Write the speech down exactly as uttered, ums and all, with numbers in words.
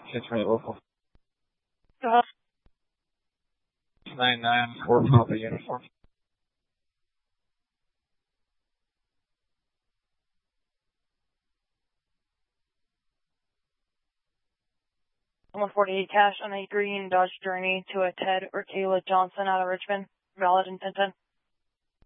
six twenty local. Go ahead. nine nine four Papa uniform. one forty-eight cash on a green Dodge Journey to a Ted or Kayla Johnson out of Richmond. Valid intent ten.